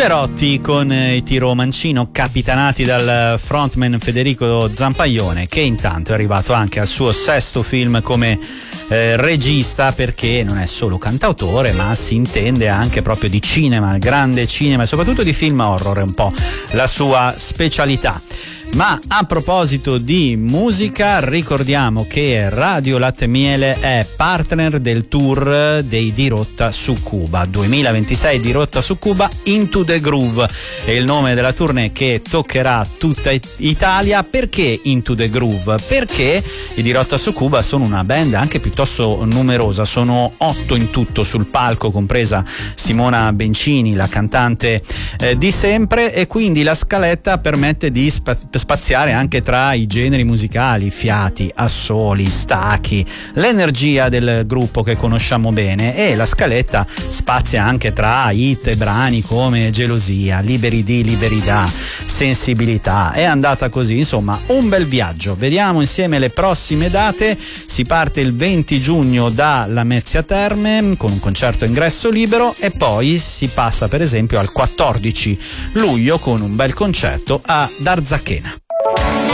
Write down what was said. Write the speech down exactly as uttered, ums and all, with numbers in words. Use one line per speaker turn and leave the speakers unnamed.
Cerotti con i Tiro Mancino, capitanati dal frontman Federico Zampaglione, che intanto è arrivato anche al suo sesto film come eh, regista, perché non è solo cantautore ma si intende anche proprio di cinema, grande cinema e soprattutto di film horror, è un po' la sua specialità. Ma a proposito di musica, ricordiamo che Radio Latte Miele è partner del tour dei Dirotta su Cuba duemilaventisei. Dirotta su Cuba Into the Groove è il nome della tournée che toccherà tutta Italia. Perché Into the Groove? Perché i Dirotta su Cuba sono una band anche piuttosto numerosa, sono otto in tutto sul palco, compresa Simona Bencini, la cantante eh, di sempre, e quindi la scaletta permette di spaz- spaziare anche tra i generi musicali, fiati, assoli, stacchi, l'energia del gruppo che conosciamo bene, e la scaletta spazia anche tra hit e brani come Gelosia, Liberi di, Liberi da, Sensibilità. È andata così, insomma, un bel viaggio. Vediamo insieme le prossime date. Si parte il venti giugno da Lamezia Terme con un concerto ingresso libero, e poi si passa per esempio al quattordici luglio con un bel concerto a Arzachena.